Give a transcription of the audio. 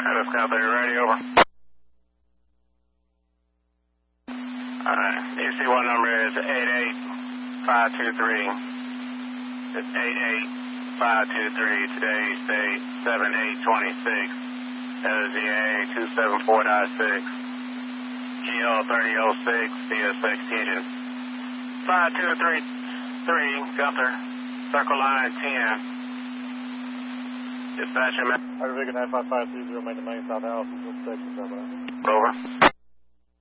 Let's go there, ready, over. Alright, you see what number is 88523. It's 88523. Today's date 7/8/26. LZA 274.6. GL 3006. CSX Keaton. 5233 Gunther. Circle line 10. Dispatcher. Victor 95530, main to main, South Dallas, 6 over. Over.